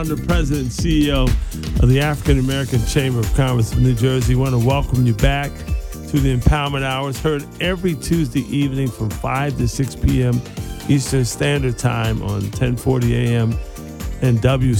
founder, president, and CEO of the African American Chamber of Commerce of New Jersey. I want to welcome you back to the Empowerment Hours, heard every Tuesday evening from 5 to 6 p.m. Eastern Standard Time on 1040 a.m. and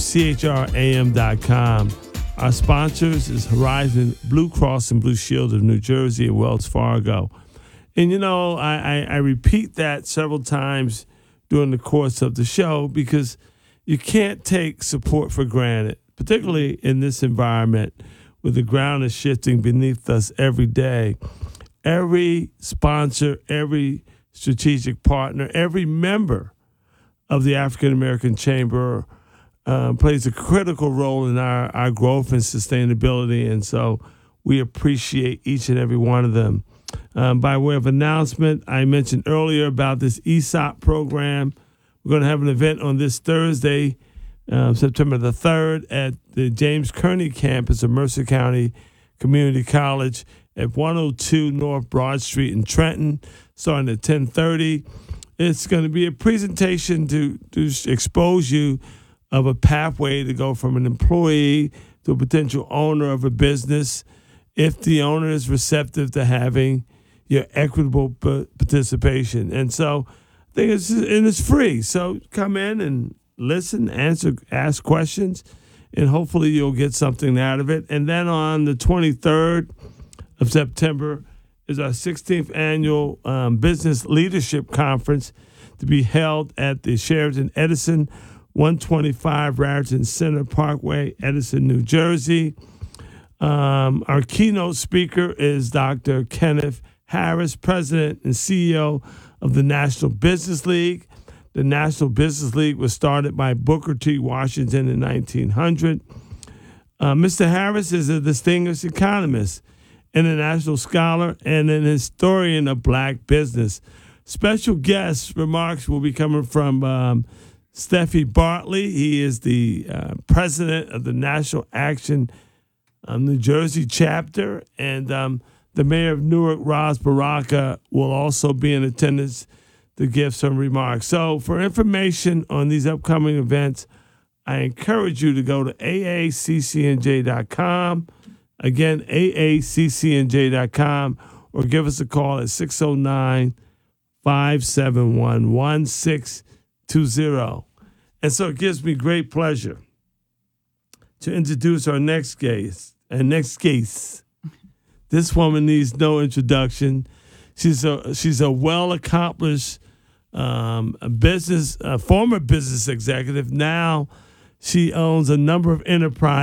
WCHRAM.com. Our sponsors is Horizon Blue Cross and Blue Shield of New Jersey and Wells Fargo. And, you know, I repeat that several times during the course of the show because you can't take support for granted, particularly in this environment where the ground is shifting beneath us every day. Every sponsor, every strategic partner, every member of the African American Chamber plays a critical role in our growth and sustainability, and so we appreciate each and every one of them. By way of announcement, I mentioned earlier about this ESOP program. We're going to have an event on this Thursday, September the 3rd, at the James Kearney campus of Mercer County Community College at 102 North Broad Street in Trenton, starting at 10:30. It's going to be a presentation to expose you of a pathway to go from an employee to a potential owner of a business if the owner is receptive to having your equitable participation. And so I think it's free. So come in and listen, ask questions, and hopefully you'll get something out of it. And then on the 23rd of September is our 16th annual Business Leadership Conference to be held at the Sheraton Edison, 125 Raritan Center Parkway, Edison, New Jersey. Our keynote speaker is Dr. Kenneth Harris, President and CEO of the National Business League. The National Business League was started by Booker T. Washington in 1900. Mr. Harris is a distinguished economist, international scholar, and an historian of black business. Special guest remarks will be coming from Steffi Bartley. He is the president of the National Action New Jersey chapter, and the mayor of Newark, Ras Baraka, will also be in attendance to give some remarks. So for information on these upcoming events, I encourage you to go to aaccnj.com. Again, aaccnj.com, or give us a call at 609-571-1620. And so it gives me great pleasure to introduce our next guest. This woman needs no introduction. She's a well-accomplished former business executive. Now she owns a number of enterprises